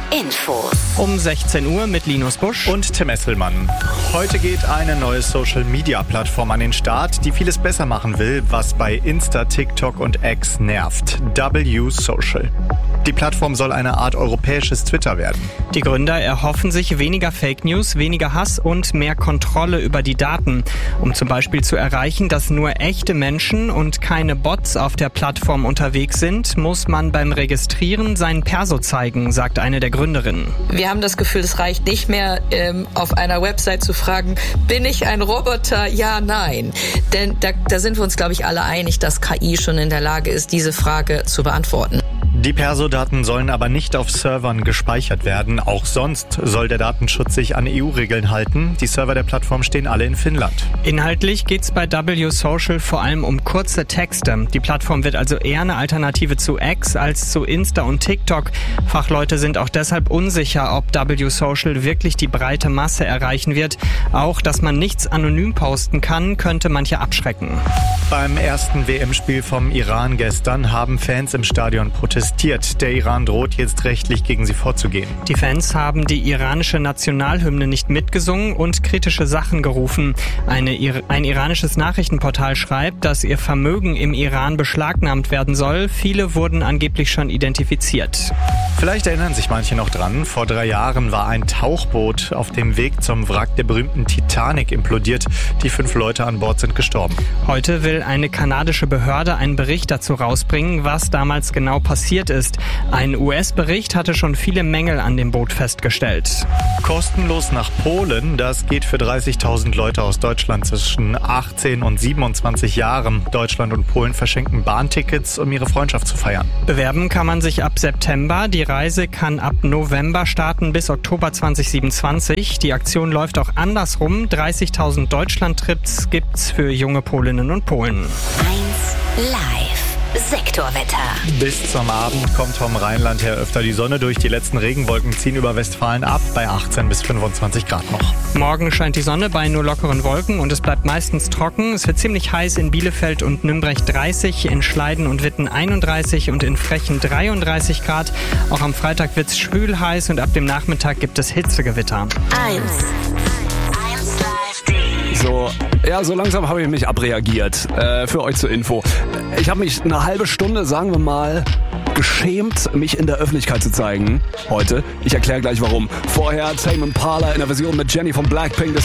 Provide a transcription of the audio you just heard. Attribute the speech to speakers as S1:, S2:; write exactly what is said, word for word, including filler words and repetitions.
S1: Infos.
S2: Um sechzehn Uhr mit Linus Busch
S3: und Tim Esselmann. Heute geht eine neue Social-Media-Plattform an den Start, die vieles besser machen will, was bei Insta, TikTok und X nervt. W Social. Die Plattform soll eine Art europäisches Twitter werden.
S2: Die Gründer erhoffen sich weniger Fake News, weniger Hass und mehr Kontrolle über die Daten, um zum Beispiel zu erreichen, dass nur echte Menschen und keine Bots auf der Plattform unterwegs sind, muss man beim Registrieren seinen Perso zeigen, sagt eine der Gründerinnen.
S4: Wir haben das Gefühl, es reicht nicht mehr, ähm, auf einer Website zu fragen, bin ich ein Roboter? Ja, nein. Denn da, da sind wir uns, glaube ich, alle einig, dass K I schon in der Lage ist, diese Frage zu beantworten.
S3: Die Perso-Daten sollen aber nicht auf Servern gespeichert werden. Auch sonst soll der Datenschutz sich an E U-Regeln halten. Die Server der Plattform stehen alle in Finnland.
S2: Inhaltlich geht's bei W Social vor allem um kurze Texte. Die Plattform wird also eher eine Alternative zu X als zu Insta und TikTok. Fachleute sind auch deshalb unsicher, ob W Social wirklich die breite Masse erreichen wird. Auch, dass man nichts anonym posten kann, könnte manche abschrecken.
S3: Beim ersten W M-Spiel vom Iran gestern haben Fans im Stadion protestiert. Der Iran droht jetzt rechtlich gegen sie vorzugehen.
S2: Die Fans haben die iranische Nationalhymne nicht mitgesungen und kritische Sachen gerufen. Eine, ein iranisches Nachrichtenportal schreibt, dass ihr Vermögen im Iran beschlagnahmt werden soll. Viele wurden angeblich schon identifiziert.
S3: Vielleicht erinnern sich manche noch dran. Vor drei Jahren war ein Tauchboot auf dem Weg zum Wrack der berühmten Titanic implodiert. Die fünf Leute an Bord sind gestorben.
S2: Heute will eine kanadische Behörde einen Bericht dazu rausbringen, was damals genau passiert ist. Ein U S-Bericht hatte schon viele Mängel an dem Boot festgestellt.
S3: Kostenlos nach Polen, das geht für dreißigtausend Leute aus Deutschland zwischen achtzehn und siebenundzwanzig Jahren. Deutschland und Polen verschenken Bahntickets, um ihre Freundschaft zu feiern.
S2: Bewerben kann man sich ab September. Die Reise kann ab November starten bis Oktober zwanzig siebenundzwanzig. Die Aktion läuft auch andersrum. dreißigtausend Deutschland-Trips gibt's für junge Polinnen und Polen.
S1: eins Live. Sektorwetter.
S3: Bis zum Abend kommt vom Rheinland her öfter die Sonne durch. Die letzten Regenwolken ziehen über Westfalen ab bei achtzehn bis fünfundzwanzig Grad noch.
S2: Morgen scheint die Sonne bei nur lockeren Wolken und es bleibt meistens trocken. Es wird ziemlich heiß in Bielefeld und Nürnberg dreißig, in Schleiden und Witten einunddreißig und in Frechen dreiunddreißig Grad. Auch am Freitag wird's schwül heiß und ab dem Nachmittag gibt es Hitzegewitter.
S1: eins.
S5: So, ja, so langsam habe ich mich abreagiert. Äh, für euch zur Info. Ich habe mich eine halbe Stunde, sagen wir mal, geschämt, mich in der Öffentlichkeit zu zeigen. Heute. Ich erkläre gleich warum. Vorher Tame Impala in der Version mit Jenny von Blackpink. Das